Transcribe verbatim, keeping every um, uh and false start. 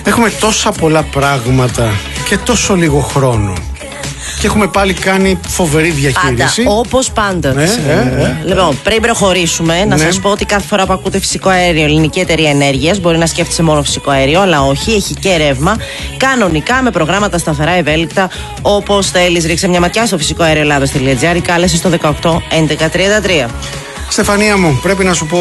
Έχουμε τόσα πολλά πράγματα και τόσο λίγο χρόνο. Και έχουμε πάλι κάνει φοβερή διαχείριση. Πάντα, όπως πάντα. Ε, ε, ε, λοιπόν, πριν προχωρήσουμε, να ναι. σας πω ότι κάθε φορά που ακούτε φυσικό αέριο, Ελληνική Εταιρεία Ενέργειας, μπορεί να σκέφτεσαι μόνο φυσικό αέριο, αλλά όχι, έχει και ρεύμα. Κανονικά με προγράμματα σταθερά ευέλικτα, όπως θέλεις. Ρίξε μια ματιά στο φυσικό αέριο Ελλάδος τελεία τζι άρ ή κάλεσε στο δεκαοκτώ έντεκα τριάντα τρία. Στεφανία μου, πρέπει να σου πω